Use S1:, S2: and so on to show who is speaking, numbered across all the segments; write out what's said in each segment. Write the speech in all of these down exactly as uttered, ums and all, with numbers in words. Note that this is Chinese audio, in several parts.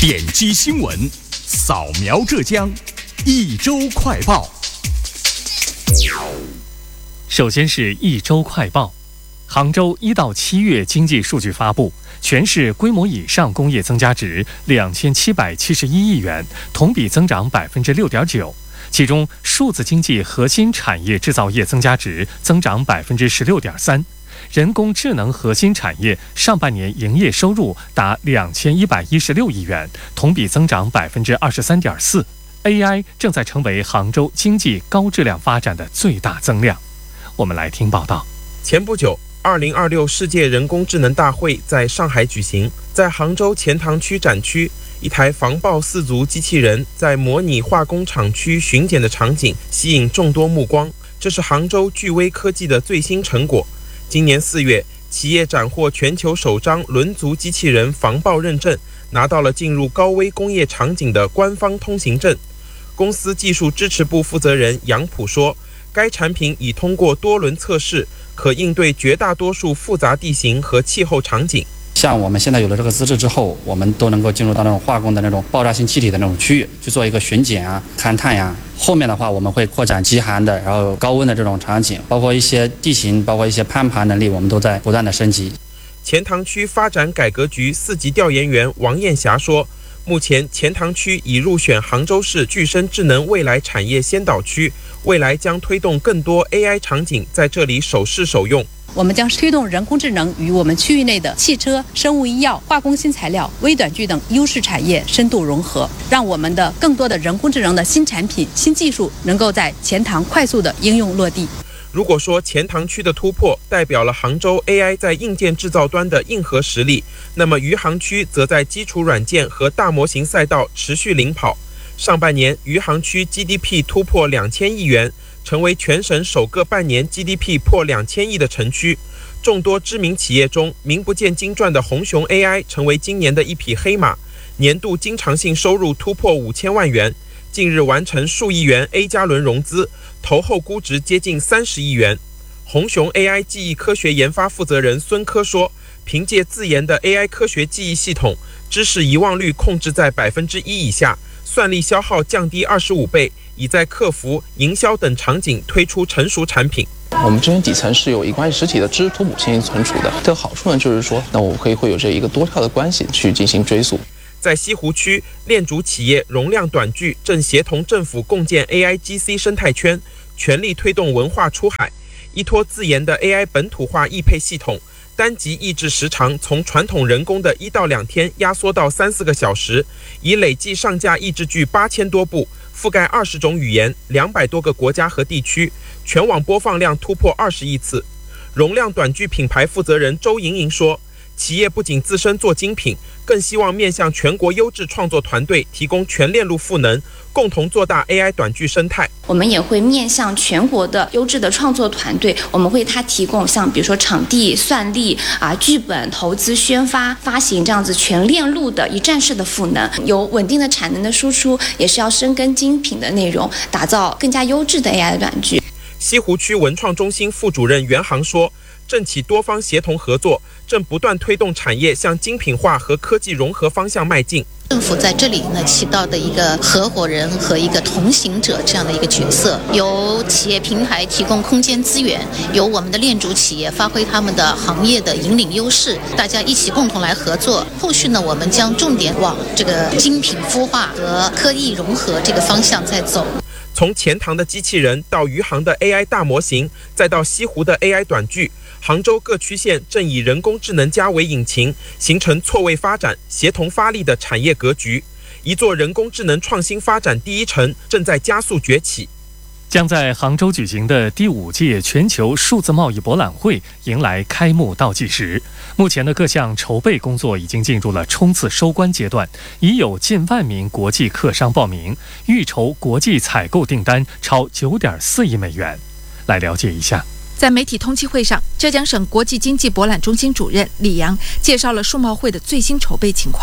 S1: 点击新闻，扫描浙江，一周快报。首先是一周快报。杭州一到七月经济数据发布，全市规模以上工业增加值两千七百七十一亿元，同比增长百分之六点九。其中，数字经济核心产业制造业增加值增长百分之十六点三。人工智能核心产业上半年营业收入达两千一百一十六亿元，同比增长百分之二十三点四。A I 正在成为杭州经济高质量发展的最大增量。我们来听报道。
S2: 前不久，二零二六世界人工智能大会在上海举行，在杭州钱塘区展区，一台防爆四足机器人在模拟化工厂区巡检的场景吸引众多目光。这是杭州巨微科技的最新成果。今年四月，企业斩获全球首张轮足机器人防爆认证，拿到了进入高危工业场景的官方通行证。公司技术支持部负责人杨普说，该产品已通过多轮测试，可应对绝大多数复杂地形和气候场景。
S3: 像我们现在有了这个资质之后，我们都能够进入到那种化工的那种爆炸性气体的那种区域去做一个巡检啊、勘探呀。后面的话，我们会扩展极寒的，然后高温的这种场景，包括一些地形，包括一些攀爬能力，我们都在不断的升级。
S2: 钱塘区发展改革局四级调研员王艳霞说，目前钱塘区已入选杭州市具身智能未来产业先导区，未来将推动更多 A I 场景在这里首试首用。
S4: 我们将推动人工智能与我们区域内的汽车、生物医药、化工新材料、微短距等优势产业深度融合，让我们的更多的人工智能的新产品、新技术能够在钱塘快速的应用落地。
S2: 如果说钱塘区的突破代表了杭州 A I 在硬件制造端的硬核实力，那么余杭区则在基础软件和大模型赛道持续领跑。上半年，余杭区 G D P 突破两千亿元，成为全省首个半年 G D P 破两千亿的城区。众多知名企业中，名不见经传的鸿熊 A I 成为今年的一匹黑马，年度经常性收入突破五千万元，近日完成数亿元 A 加轮融资，投后估值接近三十亿元。鸿熊 A I 记忆科学研发负责人孙科说，凭借自研的 A I 科学记忆系统，知识遗忘率控制在百分之一以下，算力消耗降低二十五倍，已在客服、营销等场景推出成熟产品。
S5: 我们这边底层是有一关系实体的知识图谱进行存储的，这个好处呢就是说，那我可以会有这一个多跳的关系去进行追溯。
S2: 在西湖区，链主企业容量短剧正协同政府共建 A I G C 生态圈，全力推动文化出海。依托自研的 A I 本土化译配系统，单集译制时长从传统人工的一到两天压缩到三四个小时，已累计上架译制剧八千多部，覆盖二十种语言、两百多个国家和地区，全网播放量突破二十亿次。容量短剧品牌负责人周莹莹说，企业不仅自身做精品，更希望面向全国优质创作团队提供全链路赋能，共同做大 A I 短剧生态。
S6: 我们也会面向全国的优质的创作团队，我们为他提供像比如说场地、算力啊、剧本、投资、宣发、发行这样子全链路的一站式的赋能，有稳定的产能的输出，也是要深耕精品的内容，打造更加优质的 A I 短剧。
S2: 西湖区文创中心副主任袁航说，政企多方协同合作，正不断推动产业向精品化和科技融合方向迈进。
S7: 政府在这里呢起到的一个合伙人和一个同行者这样的一个角色，由企业平台提供空间资源，由我们的链主企业发挥他们的行业的引领优势，大家一起共同来合作。后续呢，我们将重点往这个精品孵化和科技融合这个方向在走。
S2: 从钱塘的机器人到余杭的 A I 大模型，再到西湖的 A I 短剧，杭州各区县正以人工智能加为引擎，形成错位发展、协同发力的产业格局。一座人工智能创新发展第一城正在加速崛起。
S1: 将在杭州举行的第五届全球数字贸易博览会迎来开幕倒计时。目前的各项筹备工作已经进入了冲刺收官阶段，已有近万名国际客商报名，预筹国际采购订单超 九点四亿美元。来了解一下。
S8: 在媒体通气会上，浙江省国际经济博览中心主任李阳介绍了数贸会的最新筹备情况。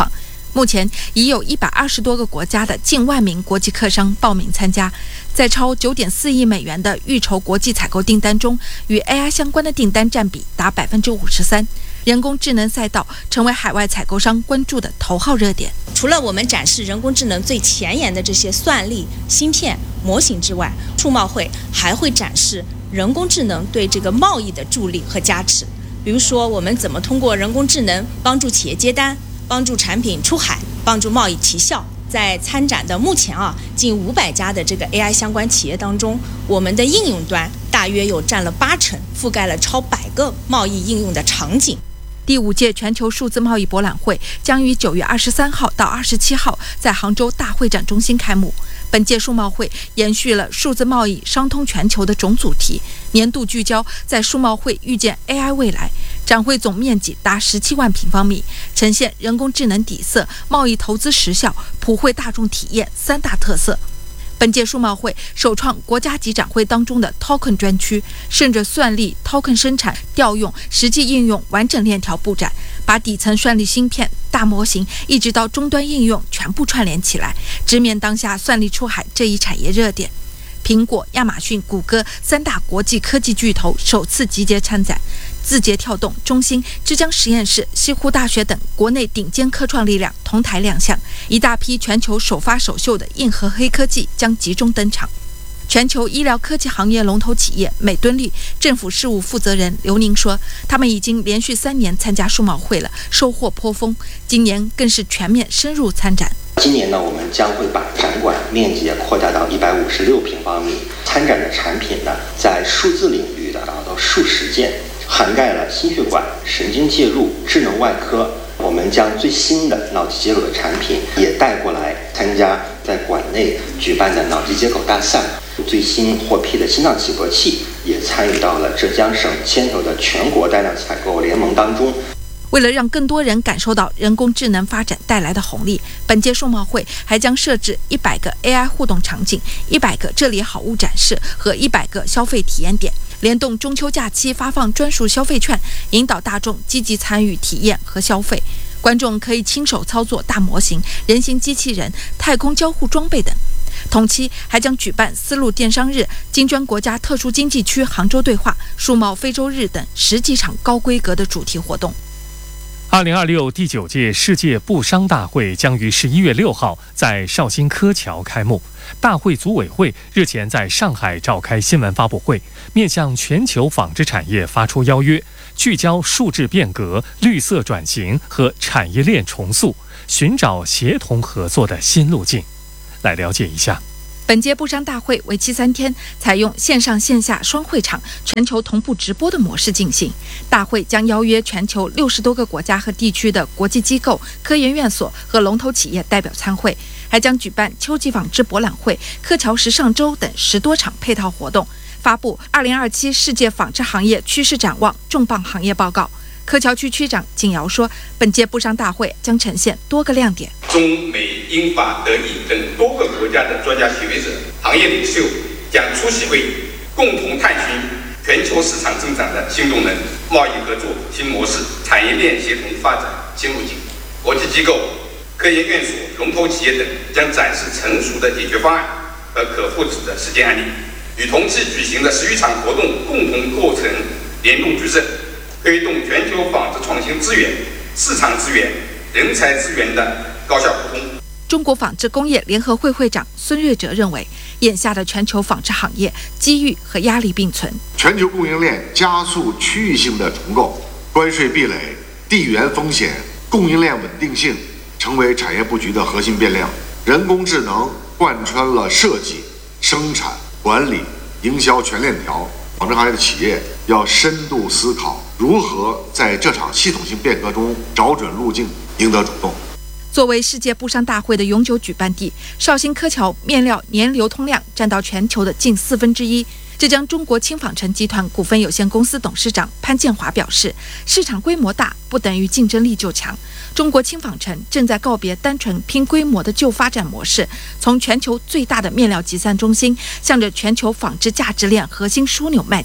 S8: 目前已有一百二十多个国家的近万名国际客商报名参加，在超九点四亿美元的预筹国际采购订单中，与 A I 相关的订单占比达百分之五十三。人工智能赛道成为海外采购商关注的头号热点。
S9: 除了我们展示人工智能最前沿的这些算力、芯片、模型之外，数贸会还会展示人工智能对这个贸易的助力和加持。比如说，我们怎么通过人工智能帮助企业接单，帮助产品出海，帮助贸易提效。在参展的目前啊，近五百家的这个 A I 相关企业当中，我们的应用端大约有占了八成，覆盖了超百个贸易应用的场景。
S8: 第五届全球数字贸易博览会将于九月二十三号到二十七号在杭州大会展中心开幕。本届数贸会延续了数字贸易商通全球的总主题，年度聚焦在数贸会预见 A I 未来。展会总面积达十七万平方米，呈现人工智能底色、贸易投资实效、普惠大众体验三大特色。本届数贸会首创国家级展会当中的 Token 专区，顺着算力 Token 生产、调用、实际应用完整链条布展，把底层算力芯片、大模型一直到终端应用全部串联起来，直面当下算力出海这一产业热点。苹果、亚马逊、谷歌三大国际科技巨头首次集结参展，字节跳动、中兴、浙江实验室、西湖大学等国内顶尖科创力量同台亮相，一大批全球首发首秀的硬核黑科技将集中登场。全球医疗科技行业龙头企业美敦力政府事务负责人刘宁说，他们已经连续三年参加数贸会了，收获颇丰，今年更是全面深入参展。
S10: 今年呢，我们将会把展馆面积扩大到一百五十六平方米，参展的产品呢，在数字领域的达到数十件，涵盖了心血管、神经介入、智能外科。我们将最新的脑机接口的产品也带过来参加在馆内举办的脑机接口大赛。最新获批的心脏起搏器也参与到了浙江省牵头的全国带量采购联盟当中。
S8: 为了让更多人感受到人工智能发展带来的红利，本届数贸会还将设置一百个 A I 互动场景、一百个这里好物展示和一百个消费体验点，联动中秋假期发放专属消费券，引导大众积极参与体验和消费。观众可以亲手操作大模型、人形机器人、太空交互装备等。同期还将举办丝路电商日、金砖国家特殊经济区杭州对话、数贸非洲日等十几场高规格的主题活动。
S1: 二零二六第九届世界布商大会将于十一月六号在绍兴柯桥开幕。大会组委会日前在上海召开新闻发布会，面向全球纺织产业发出邀约，聚焦数字变革、绿色转型和产业链重塑，寻找协同合作的新路径。来了解一下。
S8: 本届布商大会为期三天，采用线上线下双会场、全球同步直播的模式进行。大会将邀约全球六十多个国家和地区的国际机构、科研院所和龙头企业代表参会，还将举办秋季纺织博览会、柯桥时尚周等十多场配套活动，发布二零二七世界纺织行业趋势展望重磅行业报告。柯桥区区长景尧说，本届布商大会将呈现多个亮点。
S11: 中美英法德意等多个国家的专家学者、行业领袖将出席会议，共同探寻全球市场增长的新动能、贸易合作新模式、产业链协同发展新路径。国际机构、科研院所、龙头企业等将展示成熟的解决方案和可复制的实践案例，与同期举行的十余场活动共同构成联动矩阵，推动全球纺织创新资源、市场资源、人才资源的高效互通。
S8: 中国纺织工业联合会会长孙跃哲认为，眼下的全球纺织行业机遇和压力并存，
S12: 全球供应链加速区域性的重构，关税壁垒、地缘风险、供应链稳定性成为产业布局的核心变量。人工智能贯穿了设计、生产、管理、营销全链条，纺织行业的企业要深度思考如何在这场系统性变革中找准路径，赢得主动。
S8: 作为世界布商大会的永久举办地，绍兴柯桥面料年流通量占到全球的近四分之一。浙江中国轻纺城集团股份有限公司董事长潘建华表示，市场规模大不等于竞争力就强。中国轻纺城正在告别单纯拼规模的旧发展模式，从全球最大的面料集散中心向着全球纺织价值链核心枢纽迈进。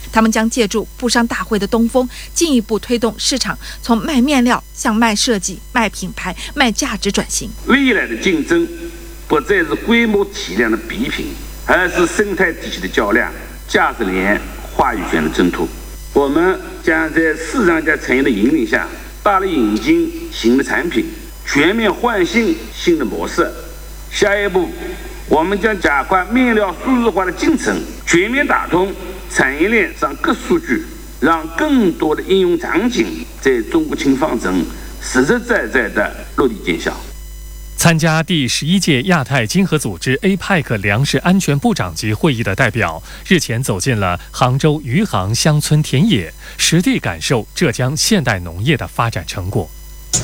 S8: 他们将借助布商大会的东风，进一步推动市场从卖面料向卖设计、卖品牌、卖价值转型。
S13: 未来的竞争不再是规模体量的比拼，而是生态体系的较量、价值链话语权的争夺。我们将在市场加产业的引领下，大力引进新的产品，全面换新新的模式。下一步，我们将加快面料数字化的进程，全面打通产业链上各数据，让更多的应用场景在中国轻纺城实实在在的落地见效。
S1: 参加第十一届亚太经合组织 A P E C 粮食安全部长级会议的代表，日前走进了杭州余杭乡村田野，实地感受浙江现代农业的发展成果。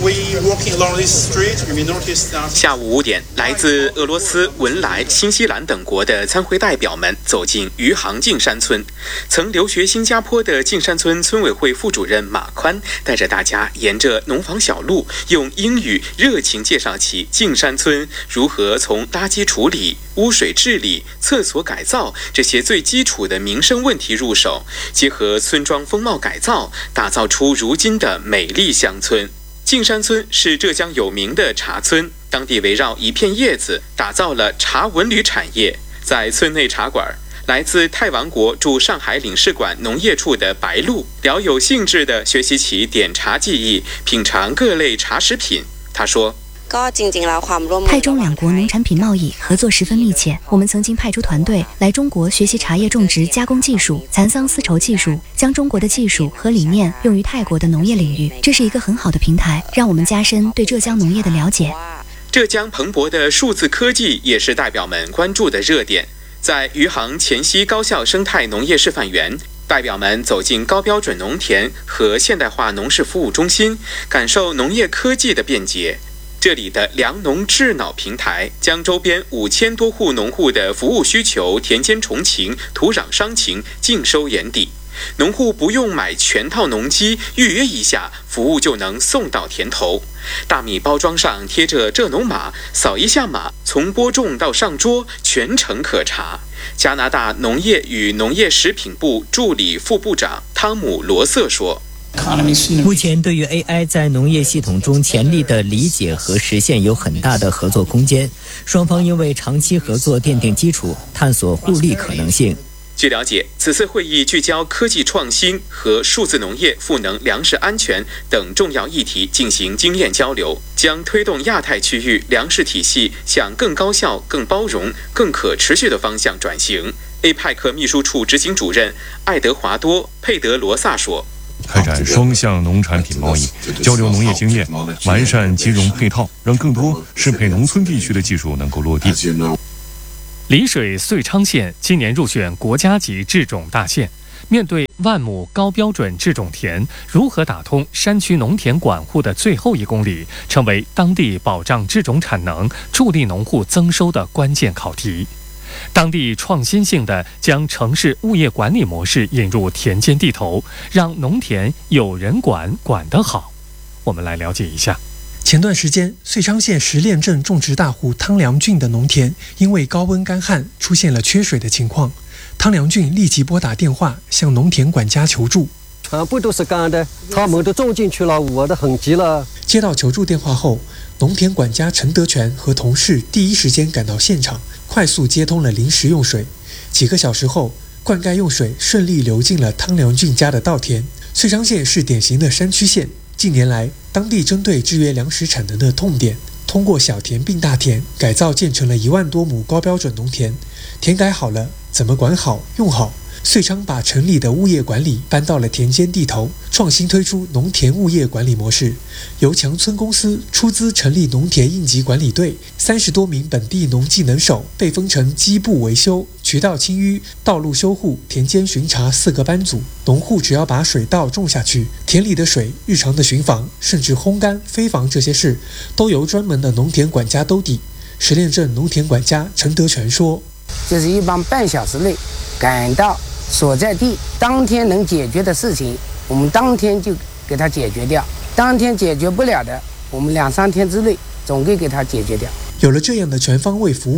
S14: 下午五点，来自俄罗斯、文莱、新西兰等国的参会代表们走进余杭径山村。曾留学新加坡的径山村村委会副主任马宽带着大家沿着农房小路，用英语热情介绍起径山村如何从垃圾处理、污水治理、厕所改造这些最基础的民生问题入手，结合村庄风貌改造，打造出如今的美丽乡村。径山村是浙江有名的茶村，当地围绕一片叶子打造了茶文旅产业。在村内茶馆，来自泰王国驻上海领事馆农业处的白露聊有兴致地学习起点茶技艺，品尝各类茶食品。他说，
S15: 泰中两国农产品贸易合作十分密切，我们曾经派出团队来中国学习茶叶种植加工技术、蚕桑丝绸技术，将中国的技术和理念用于泰国的农业领域。这是一个很好的平台，让我们加深对浙江农业的了解。
S14: 浙江蓬勃的数字科技也是代表们关注的热点。在余杭黔西高校生态农业示范园，代表们走进高标准农田和现代化农事服务中心，感受农业科技的便捷。这里的粮农智脑平台将周边五千多户农户的服务需求、田间虫情、土壤伤情尽收眼底。农户不用买全套农机，预约一下，服务就能送到田头。大米包装上贴着浙农码，扫一下码，从播种到上桌，全程可查。加拿大农业与农业食品部助理副部长汤姆·罗瑟说，
S16: 目前对于 A I 在农业系统中潜力的理解和实现有很大的合作空间，双方应为长期合作奠定基础，探索互利可能性。
S14: 据了解，此次会议聚焦科技创新和数字农业、赋能粮食安全等重要议题进行经验交流，将推动亚太区域粮食体系向更高效、更包容、更可持续的方向转型。A P E C 秘书处执行主任爱德华多·佩德罗萨说，
S17: 开展双向农产品贸易，交流农业经验，完善金融配套，让更多适配农村地区的技术能够落地。
S1: 丽水遂昌县今年入选国家级制种大县，面对万亩高标准制种田，如何打通山区农田管护的最后一公里，成为当地保障制种产能、助力农户增收的关键考题。当地创新性地将城市物业管理模式引入田间地头，让农田有人管，管得好。我们来了解一下。
S18: 前段时间，遂昌县石炼镇种植大户汤良俊的农田因为高温干旱出现了缺水的情况，汤良俊立即拨打电话向农田管家求助。
S19: 全部都是干的，他们都种进去了，我的很急了。
S18: 接到求助电话后，农田管家陈德全和同事第一时间赶到现场，快速接通了临时用水。几个小时后，灌溉用水顺利流进了汤良俊家的稻田。遂昌县是典型的山区县，近年来当地针对制约粮食产能的痛点，通过小田并大田改造建成了一万多亩高标准农田。田改好了，怎么管好用好？遂昌把城里的物业管理搬到了田间地头，创新推出农田物业管理模式，由强村公司出资成立农田应急管理队，三十多名本地农技能手被分成基部维修、渠道清淤、道路修护、田间巡查四个班组。农户只要把水稻种下去，田里的水、日常的巡防，甚至烘干、飞防这些事，都由专门的农田管家兜底。石炼镇农田管家陈德全说，
S20: 就是一般半小时内赶到所在地，当天能解决的事情，我们当天就给他解决掉；当天解决不了的，我们两三天之内总归给他解决掉。
S18: 有了这样的全方位服务，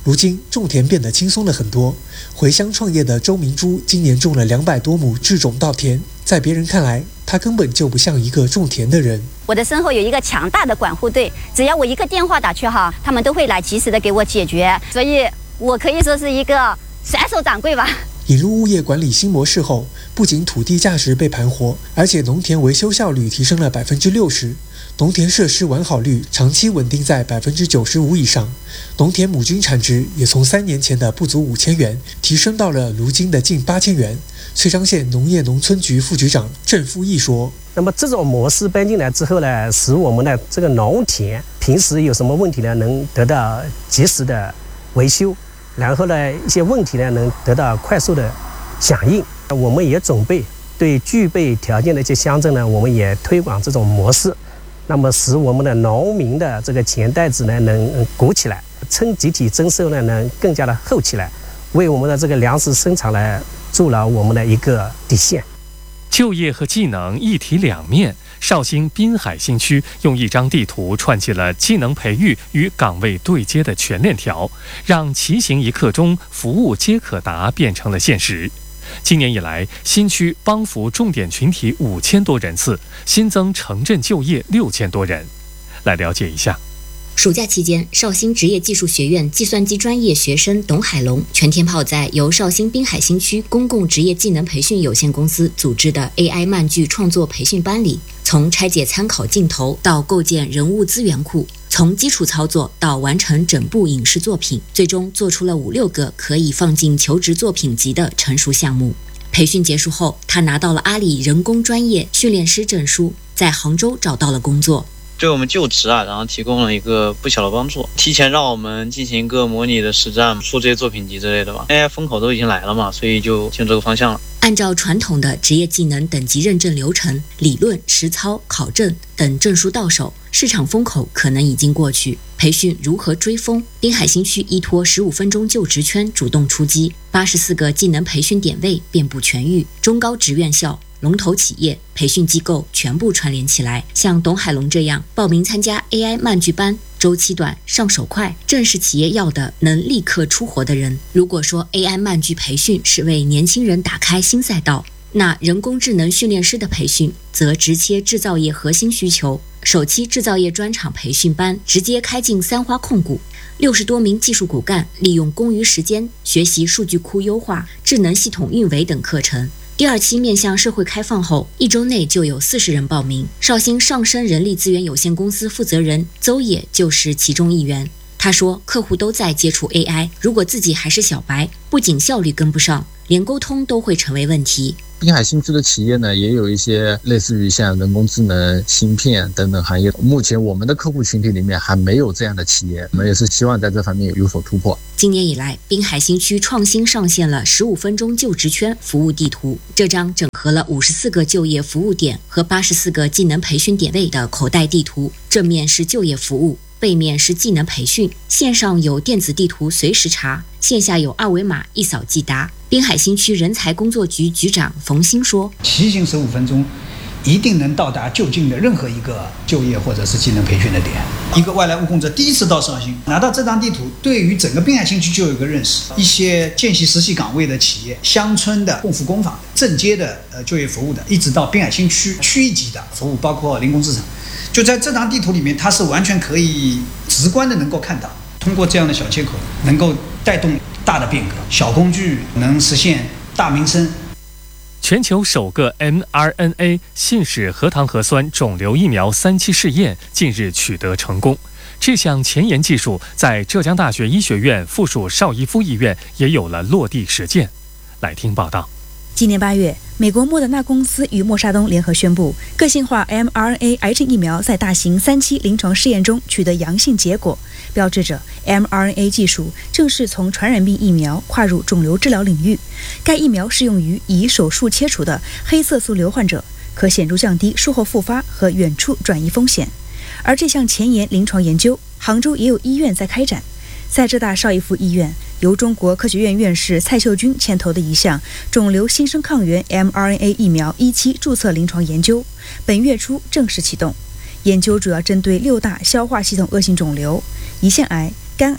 S18: 如今种田变得轻松了很多。回乡创业的周明珠今年种了两百多亩制种稻田，在别人看来，他根本就不像一个种田的人。
S21: 我的身后有一个强大的管护队，只要我一个电话打去哈，他们都会来及时的给我解决，所以我可以说是一个甩手掌柜吧。
S18: 引入物业管理新模式后，不仅土地价值被盘活，而且农田维修效率提升了百分之六十，农田设施完好率长期稳定在百分之九十五以上，农田亩均产值也从三年前的不足五千元提升到了如今的近八千元。翠章县农业农村局副局长郑富义说：“
S22: 那么这种模式搬进来之后呢，使我们的这个农田平时有什么问题呢，能得到及时的维修。”然后呢，一些问题呢能得到快速的响应。我们也准备对具备条件的一些乡镇呢，我们也推广这种模式，那么使我们的农民的这个钱袋子呢能鼓起来，趁集体增收呢能更加的厚起来，为我们的这个粮食生产呢筑牢我们的一个底线。
S1: 就业和技能一体两面，绍兴滨海新区用一张地图串起了技能培育与岗位对接的全链条，让骑行一刻钟，服务皆可达变成了现实。今年以来，新区帮扶重点群体五千多人次，新增城镇就业六千多人。来了解一下。
S23: 暑假期间，绍兴职业技术学院计算机专业学生董海龙全天泡在由绍兴滨海新区公共职业技能培训有限公司组织的 A I 漫剧创作培训班里，从拆解参考镜头到构建人物资源库，从基础操作到完成整部影视作品，最终做出了五六个可以放进求职作品集的成熟项目。培训结束后，他拿到了阿里人工专业训练师证书，在杭州找到了工作。
S24: 对我们就职啊，然后提供了一个不小的帮助，提前让我们进行一个模拟的实战，出这些作品集之类的吧。A I 风口都已经来了嘛，所以就进入这个方向了。
S23: 按照传统的职业技能等级认证流程，理论、实操、考证等证书到手，市场风口可能已经过去。培训如何追风？滨海新区依托十五分钟就职圈主动出击，八十四个技能培训点位遍布全域，中高职院校、龙头企业、培训机构全部串联起来。像董海龙这样报名参加 A I 漫剧班，周期短、上手快，正是企业要的能立刻出活的人。如果说 A I 漫剧培训是为年轻人打开新赛道，那人工智能训练师的培训则直切制造业核心需求。首期制造业专场培训班直接开进三花控股，六十多名技术骨干利用公余时间学习数据库优化、智能系统运维等课程。第二期面向社会开放后，一周内就有四十人报名。绍兴上升人力资源有限公司负责人邹野就是其中一员。他说，客户都在接触 A I， 如果自己还是小白，不仅效率跟不上，连沟通都会成为问题。
S25: 滨海新区的企业呢，也有一些类似于像人工智能、芯片等等行业。目前我们的客户群体里面还没有这样的企业，我们也是希望在这方面有所突破。
S23: 今年以来，滨海新区创新上线了十五分钟就职圈服务地图，这张整合了五十四个就业服务点和八十四个技能培训点位的口袋地图，正面是就业服务，背面是技能培训，线上有电子地图随时查，线下有二维码一扫即达。滨海新区人才工作局局长冯鑫说，
S26: 骑行十五分钟一定能到达就近的任何一个就业或者是技能培训的点。一个外来务工者第一次到绍兴，拿到这张地图，对于整个滨海新区就有一个认识，一些见习实习岗位的企业、乡村的共扶工坊、镇街的呃就业服务的，一直到滨海新区区域级的服务，包括人工智能，就在这张地图里面，它是完全可以直观的能够看到，通过这样的小切口，能够带动大的变革，小工具能实现大民生。
S1: 全球首个 mRNA 信使核糖核酸肿瘤疫苗三期试验近日取得成功。这项前沿技术在浙江大学医学院附属邵逸夫医院也有了落地实践。来听报道。
S27: 今年八月，美国莫德纳公司与默沙东联合宣布，个性化 mRNA 癌症疫苗在大型三期临床试验中取得阳性结果，标志着 mRNA 技术正式从传染病疫苗跨入肿瘤治疗领域。该疫苗适用于已手术切除的黑色素瘤患者，可显著降低术后复发和远处转移风险。而这项前沿临床研究，杭州也有医院在开展。在浙大邵逸夫医院，由中国科学院院士蔡秀君牵头的一项肿瘤新生抗原 mRNA 疫苗一期注册临床研究，本月初正式启动。研究主要针对六大消化系统恶性肿瘤：胰腺癌、肝癌、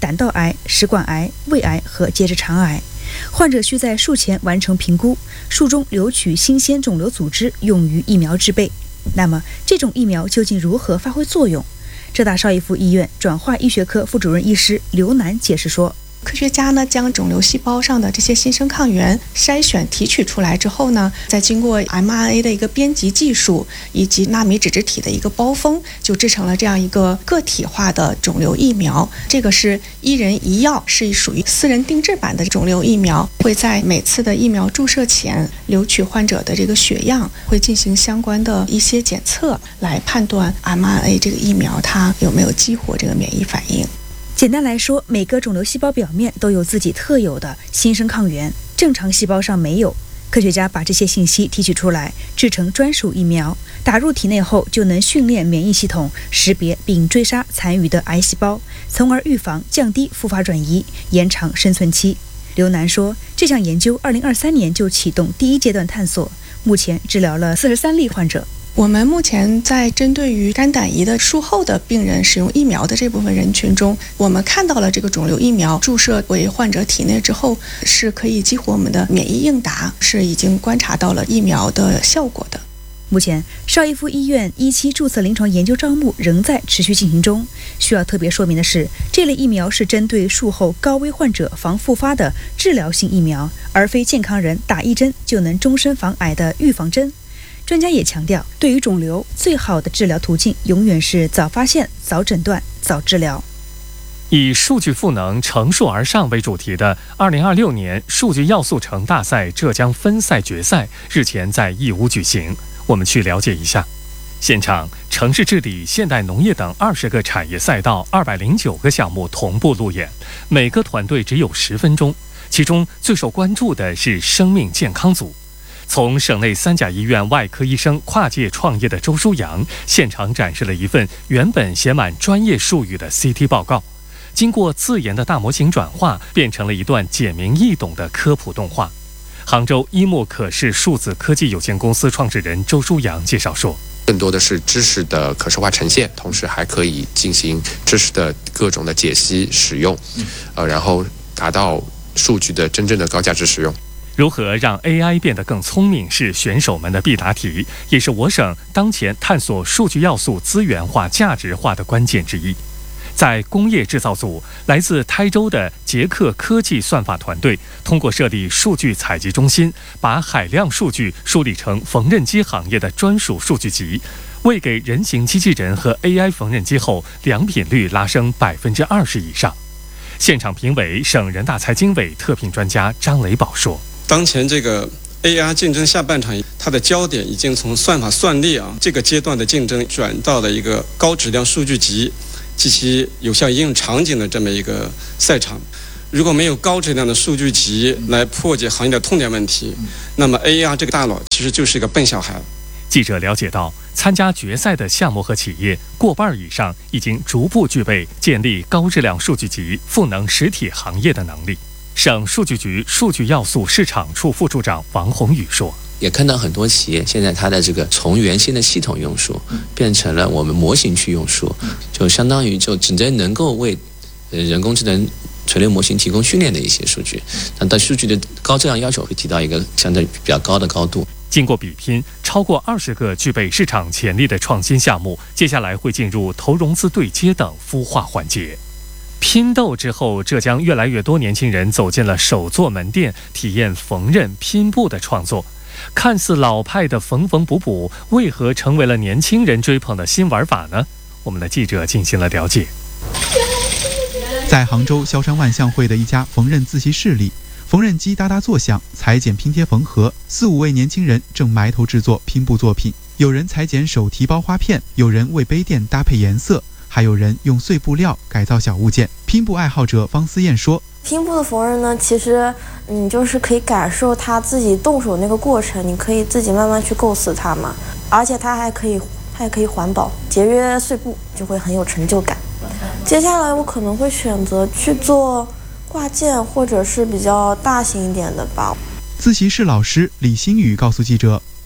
S27: 胆道癌、食管癌、胃癌和结直肠癌。患者需在术前完成评估，术中留取新鲜肿瘤组织用于疫苗制备。那么，这种疫苗究竟如何发挥作用？浙大邵逸夫医院转化医学科副主任医师刘楠解释说，
S2: 科学家呢将肿瘤细胞上的这些新生抗原筛选提取出来之后呢，再经过 M R N A 的一个编辑技术以及纳米脂质体的一个包封，就制成了这样一个个体化的肿瘤疫苗。这个是一人一药，是属于私人定制版的肿瘤疫苗，会在每次的疫苗注射前留取患者的这个血样，会进行相关的一些检测，来判断 M R N A 这个疫苗它有没有激活这个免疫反应。
S27: 简单来说，每个肿瘤细胞表面都有自己特有的新生抗原，正常细胞上没有。科学家把这些信息提取出来，制成专属疫苗，打入体内后就能训练免疫系统识别并追杀残余的癌细胞，从而预防、降低复发转移，延长生存期。刘楠说，这项研究二零二三年就启动第一阶段探索，目前治疗了四十三例患者。
S2: 我们目前在针对于肝胆胰的术后的病人使用疫苗的这部分人群中，我们看到了这个肿瘤疫苗注射为患者体内之后，是可以激活我们的免疫应答，是已经观察到了疫苗的效果的。
S27: 目前，邵逸夫医院一期注册临床研究招募仍在持续进行中。需要特别说明的是，这类疫苗是针对术后高危患者防复发的治疗性疫苗，而非健康人打一针就能终身防癌的预防针。专家也强调，对于肿瘤，最好的治疗途径永远是早发现、早诊断、早治疗。
S1: 以数据赋能、乘数而上为主题的二零二六年数据要素城大赛浙江分赛决赛日前在义乌举行，我们去了解一下。现场，城市治理、现代农业等二十个产业赛道、二百零九个项目同步路演，每个团队只有十分钟。其中最受关注的是生命健康组。从省内三甲医院外科医生跨界创业的周书阳，现场展示了一份原本写满专业术语的 C T 报告，经过自研的大模型转化，变成了一段简明易懂的科普动画。杭州一木可视数字科技有限公司创始人周书阳介绍说，
S3: 更多的是知识的可视化呈现，同时还可以进行知识的各种的解析使用，呃，然后达到数据的真正的高价值使用。
S1: 如何让 A I 变得更聪明是选手们的必答题，也是我省当前探索数据要素资源化、价值化的关键之一。在工业制造组，来自台州的捷克科技算法团队通过设立数据采集中心，把海量数据梳理成缝纫机行业的专属数据集，为给人形机器人和 A I 缝纫机后良品率拉升百分之二十以上。现场评委、省人大财经委特聘专家张雷宝说，
S4: 当前这个 A I 竞争下半场，它的焦点已经从算法算力啊这个阶段的竞争转到了一个高质量数据集及其有效应用场景的这么一个赛场。如果没有高质量的数据集来破解行业的痛点问题，那么 A I 这个大佬其实就是一个笨小孩。
S1: 记者了解到，参加决赛的项目和企业过半以上已经逐步具备建立高质量数据集、赋能实体行业的能力。省数据局数据要素市场处副处长王宏宇说，
S5: 也看到很多企业现在它的这个从原先的系统用数变成了我们模型去用数，就相当于就直接能够为人工智能垂类模型提供训练的一些数据，那对数据的高质量要求会提到一个相对比较高的高度。
S1: 经过比拼，超过二十个具备市场潜力的创新项目，接下来会进入投融资对接等孵化环节。拼斗之后，浙江越来越多年轻人走进了手作门店，体验缝纫拼布的创作。看似老派的缝缝补补，为何成为了年轻人追捧的新玩法呢？我们的记者进行了了解。
S6: 在杭州萧山万象汇的一家缝纫自习室里，缝纫机哒哒作响，裁剪拼贴缝合，四五位年轻人正埋头制作拼布作品。有人裁剪手提包花片，有人为杯垫搭配颜色，还有人用碎布料改造小物件。拼布爱好者方思燕说，
S7: 拼布的缝纫呢，其实你就是可以感受他自己动手那个过程，你可以自己慢慢去构思它嘛，而且它还可以它还可以环保，节约碎布，就会很有成就感。接下来我可能会选择去做挂件，或者是比较大型一点的吧。
S6: 自习室老师李新宇告诉记者，一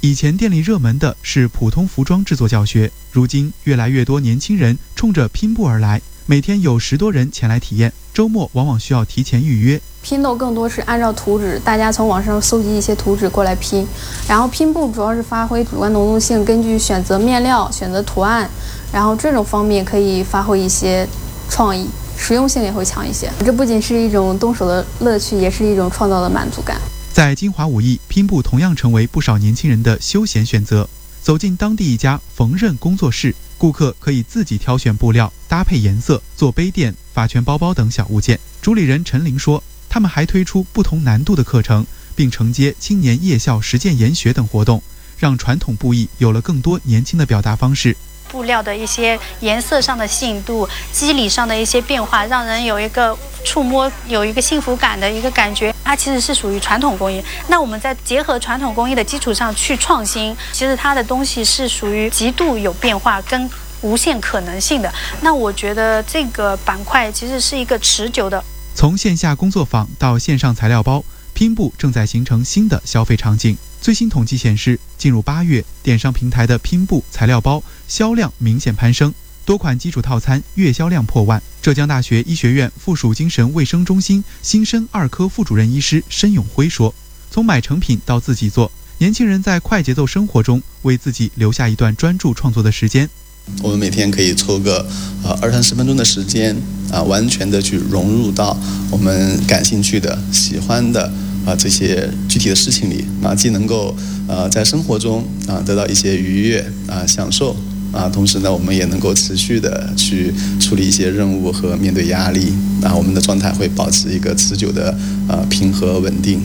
S6: 以前店里热门的是普通服装制作教学，如今越来越多年轻人冲着拼布而来，每天有十多人前来体验，周末往往需要提前预约。
S8: 拼豆更多是按照图纸，大家从网上搜集一些图纸过来拼，然后拼布主要是发挥主观能动性，根据选择面料、选择图案，然后这种方面可以发挥一些创意，实用性也会强一些。这不仅是一种动手的乐趣，也是一种创造的满足感。
S6: 在金华武艺，拼布同样成为不少年轻人的休闲选择。走进当地一家缝纫工作室，顾客可以自己挑选布料、搭配颜色，做杯垫、发圈包包等小物件。主理人陈玲说，他们还推出不同难度的课程，并承接青年夜校实践研学等活动，让传统布艺有了更多年轻的表达方式。
S9: 布料的一些颜色上的吸引度，肌理上的一些变化，让人有一个触摸有一个幸福感的一个感觉。它其实是属于传统工艺，那我们在结合传统工艺的基础上去创新，其实它的东西是属于极度有变化跟无限可能性的。那我觉得这个板块其实是一个持久的。
S6: 从线下工作坊到线上材料包，拼布正在形成新的消费场景。最新统计显示，进入八月，电商平台的拼布材料包销量明显攀升，多款基础套餐月销量破万。浙江大学医学院附属精神卫生中心新生二科副主任医师申永辉说，从买成品到自己做，年轻人在快节奏生活中为自己留下一段专注创作的时间。
S10: 我们每天可以抽个呃二三十分钟的时间啊，完全的去融入到我们感兴趣的、喜欢的啊这些具体的事情里啊，既能够呃在生活中啊得到一些愉悦啊享受啊，同时呢，我们也能够持续的去处理一些任务和面对压力啊，我们的状态会保持一个持久的呃平和稳定。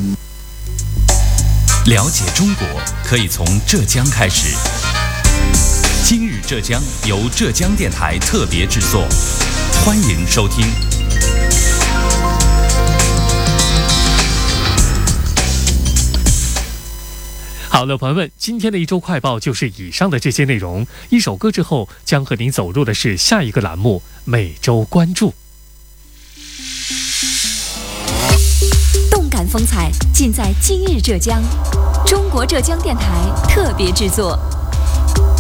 S11: 了解中国可以从浙江开始。今日浙江由浙江电台特别制作，欢迎收听。
S1: 好了，朋友们，今天的一周快报就是以上的这些内容。一首歌之后，将和您走入的是下一个栏目——每周关注。
S12: 动感风采尽在今日浙江，中国浙江电台特别制作。